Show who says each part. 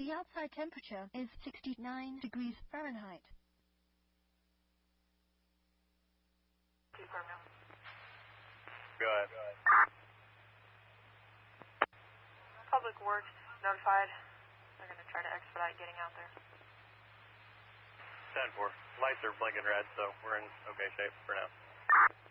Speaker 1: The outside temperature is 69 degrees Fahrenheit.
Speaker 2: Go ahead.
Speaker 3: Public Works notified. They're going to try to expedite getting out there.
Speaker 2: 10-4. Lights are blinking red, so we're in okay shape for now.